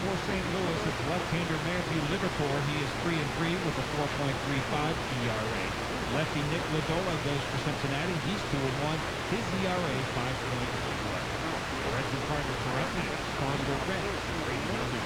For St. Louis, it's left-hander Matthew Liberatore. He is 3-3 with a 4.35 ERA. Lefty Nick Lodolo goes for Cincinnati. He's 2-1. His ERA 5.1. Reds and Cardinals are up next on the Reds Radio